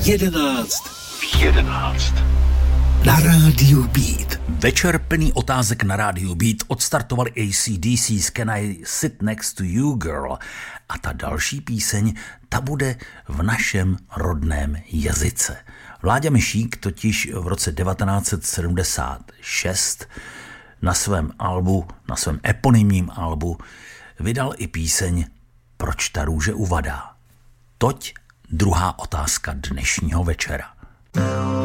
11 na rádiu Beat. Večer plný otázek na rádiu Beat odstartovali AC/DC Can I Sit Next to You Girl a ta další píseň, ta bude v našem rodném jazyce. Vláďa Myšík totiž v roce 1976 na svém eponymním albu vydal i píseň Proč ta růže uvadá. Toť druhá otázka dnešního večera.